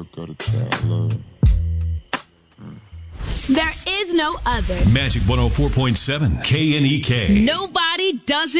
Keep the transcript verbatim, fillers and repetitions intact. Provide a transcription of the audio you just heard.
work of the child love. There is no other. Magic one oh four point seven K N E K. Nobody does it